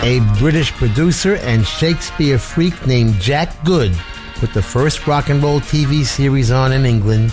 A British producer and Shakespeare freak named Jack Good put the first rock and roll TV series on in England,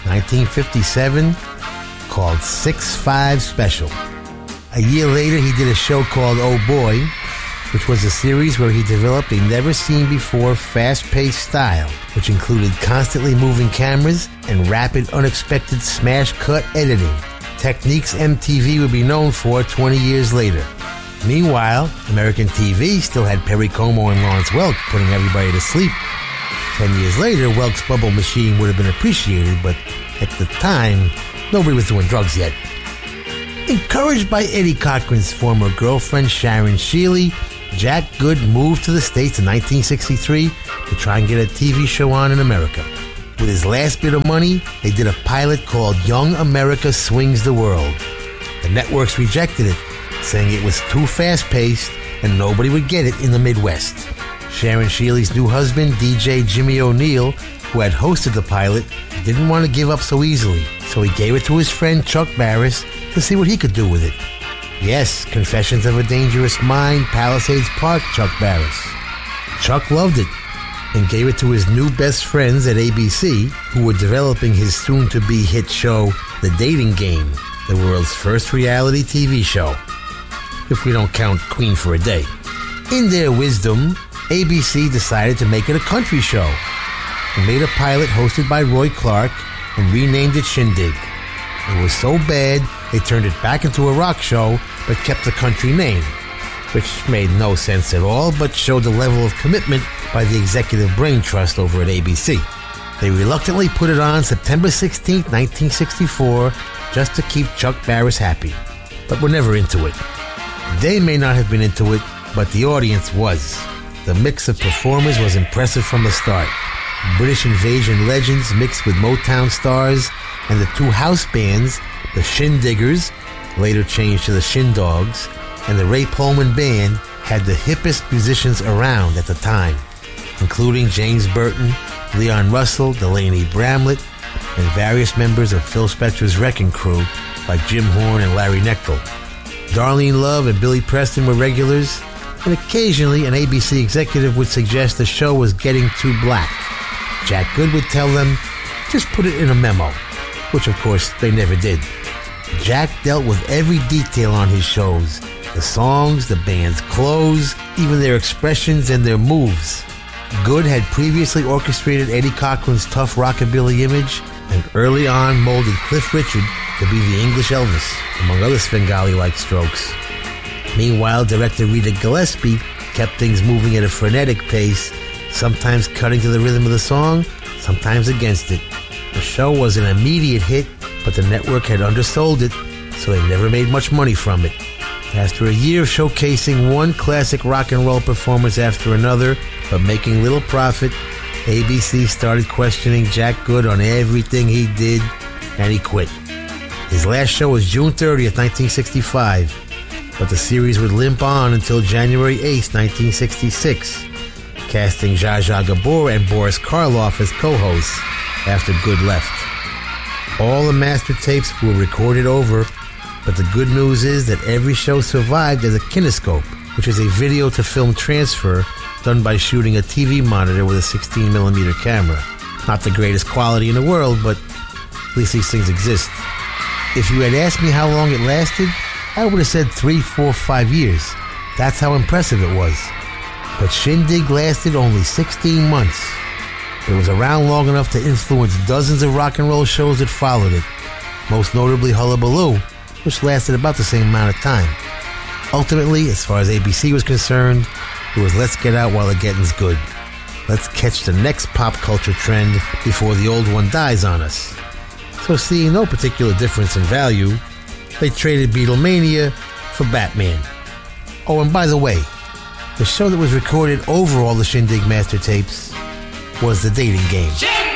1957, called 6-5 Special. A year later, he did a show called Oh Boy, which was a series where he developed a never-seen-before fast-paced style, which included constantly moving cameras and rapid, unexpected smash-cut editing, techniques MTV would be known for 20 years later. Meanwhile, American TV still had Perry Como and Lawrence Welk putting everybody to sleep. 10 years later, Welk's bubble machine would have been appreciated, but at the time, nobody was doing drugs yet. Encouraged by Eddie Cochran's former girlfriend Sharon Shealy, Jack Good moved to the States in 1963 to try and get a TV show on in America. With his last bit of money, they did a pilot called Young America Swings the World. The networks rejected it, saying it was too fast-paced and nobody would get it in the Midwest. Sharon Shealy's new husband, DJ Jimmy O'Neill, who had hosted the pilot, didn't want to give up so easily, so he gave it to his friend Chuck Barris to see what he could do with it. Yes, Confessions of a Dangerous Mind, Palisades Park, Chuck Barris. Chuck loved it and gave it to his new best friends at ABC, who were developing his soon-to-be hit show, The Dating Game, the world's first reality TV show, if we don't count Queen for a Day. In their wisdom, ABC decided to make it a country show and made a pilot hosted by Roy Clark and renamed it Shindig. It was so bad, they turned it back into a rock show but kept the country name, which made no sense at all but showed the level of commitment by the executive brain trust over at ABC. They reluctantly put it on September 16, 1964, just to keep Chuck Barris happy, but were never into it. They may not have been into it, but the audience was. The mix of performers was impressive from the start. British invasion legends mixed with Motown stars, and the two house bands, the Shindiggers, later changed to the Shindogs, and the Ray Pullman Band had the hippest musicians around at the time, including James Burton, Leon Russell, Delaney Bramlett, and various members of Phil Spector's Wrecking Crew like Jim Horn and Larry Knechtel. Darlene Love and Billy Preston were regulars, and occasionally an ABC executive would suggest the show was getting too black. Jack Good would tell them, just put it in a memo, which of course they never did. Jack dealt with every detail on his shows, the songs, the band's clothes, even their expressions and their moves. Good had previously orchestrated Eddie Cochran's tough rockabilly image and early on molded Cliff Richard to be the English Elvis, among other Svengali-like strokes. Meanwhile, director Rita Gillespie kept things moving at a frenetic pace, sometimes cutting to the rhythm of the song, sometimes against it. The show was an immediate hit, but the network had undersold it, so they never made much money from it. After a year of showcasing one classic rock and roll performance after another, but making little profit, ABC started questioning Jack Good on everything he did, and he quit. His last show was June 30th, 1965, but the series would limp on until January 8th, 1966, casting Zsa Zsa Gabor and Boris Karloff as co-hosts after Good left. All the master tapes were recorded over, but the good news is that every show survived as a kinescope, which is a video-to-film transfer done by shooting a TV monitor with a 16mm camera. Not the greatest quality in the world, but at least these things exist. If you had asked me how long it lasted, I would have said 3, 4, 5 years. That's how impressive it was. But Shindig lasted only 16 months. It was around long enough to influence dozens of rock and roll shows that followed it, most notably Hullabaloo, which lasted about the same amount of time. Ultimately, as far as ABC was concerned, it was let's get out while the getting's good. Let's catch the next pop culture trend before the old one dies on us. So seeing no particular difference in value, they traded Beatlemania for Batman. Oh, and by the way, the show that was recorded over all the Shindig master tapes was The Dating Game.